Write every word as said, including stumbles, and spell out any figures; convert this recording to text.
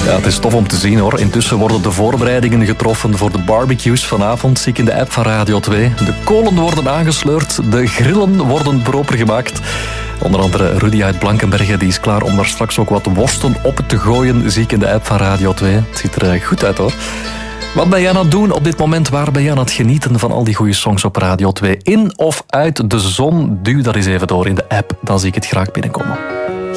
Ja, het is tof om te zien hoor. Intussen worden de voorbereidingen getroffen voor de barbecues vanavond. Zie ik in de app van Radio twee. De kolen worden aangesleurd, de grillen worden proper gemaakt. Onder andere Rudy uit Blankenberge die is klaar om daar straks ook wat worsten op te gooien. Zie ik in de app van Radio twee. Het ziet er goed uit hoor. Wat ben jij aan het doen op dit moment? Waar ben jij aan het genieten van al die goede songs op Radio twee? In of uit de zon? Duw dat eens even door in de app, dan zie ik het graag binnenkomen.